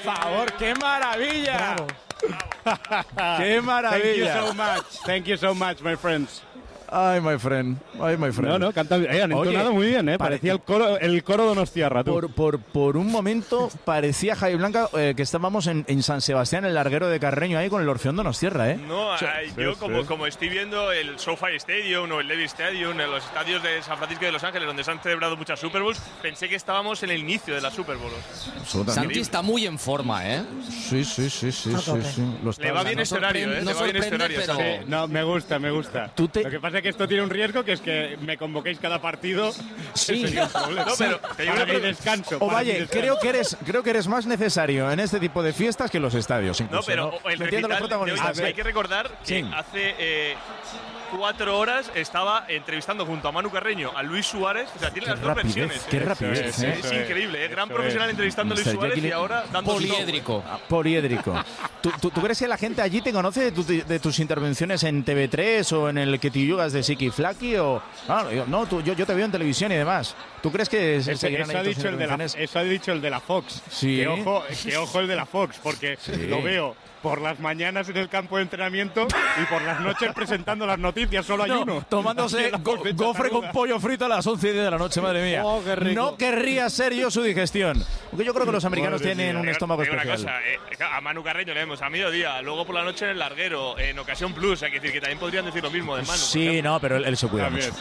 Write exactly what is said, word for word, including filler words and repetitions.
favor, qué maravilla. Bravo. ¡Qué maravilla! Thank you so much. Thank you so much, my friends. Ay, my friend. Ay, my friend. No, no, canta bien. Eh, han entonado Oye, muy bien, ¿eh? Parecía el coro, el coro Donostiarra, tú. Por, por, por un momento parecía, Javi Blanca, eh, que estábamos en, en San Sebastián, en el larguero de Carreño, ahí con el Orfeón Donostiarra, ¿eh? No, O sea, ay, sí, yo sí. como, como estoy viendo el SoFi Stadium o el Levi's Stadium, en los estadios de San Francisco y de Los Ángeles, donde se han celebrado muchas Super Bowls, pensé que estábamos en el inicio de la Super Bowl. Santi está muy en forma, ¿eh? Sí, sí, sí, sí, A sí, tope. sí. Lo Le va está- bien no este horario, sorprende- ¿eh? no Le va bien este sorprende, horario. pero- sí. No, me gusta, me gusta. Tú te- Lo que pasa es que esto tiene un riesgo, que es que me convoquéis cada partido. Sí. Ese sería un problema. No, pero te digo para una mi cosa. descanso. O para mi vaya, descanso. creo que eres creo que eres más necesario en este tipo de fiestas que los estadios, No, incluso, pero ¿no? el Metiendo los recital de hoy, protagonistas. hay que recordar que Sí. hace eh, cuatro horas estaba entrevistando junto a Manu Carreño a Luis Suárez. O sea, tiene Qué las dos rapidez, versiones. qué ¿eh? rapidez, Es, ¿eh? es increíble, ¿eh? Gran Eso profesional es. entrevistando a Luis mister Suárez Jekyll y ahora dando su show. Poliédrico. Poliédrico. ¿Tú, tú, tú crees que la gente allí te conoce de, tu- de tus intervenciones en T V tres o en el que te yugas de Siki Flaki? O, ah, yo- no, tú- yo, yo te veo en televisión y demás. ¿Tú crees que se Ese- seguirán eso, ha ahí tus dicho el de la, intervenciones? eso ha dicho el de la Fox. Sí. Que ojo, que ojo el de la Fox, porque Sí. lo veo por las mañanas en el campo de entrenamiento y por las noches presentando las noticias. Solo hay No, uno. tomándose Aquí en la go- Fox de gofre con Chattanooga. pollo frito a las once y diez de la noche, madre mía. Oh, qué rico. No querría ser yo su digestión. Porque yo creo que los americanos Madre tienen mía. un Te estómago digo una especial. cosa, eh, a Manu Carreño le vemos a mediodía, luego por la noche en el larguero, en Ocasión Plus. Hay que decir que también podrían decir lo mismo de Manu. por Sí, ejemplo. no, pero él, él se cuida También, mucho.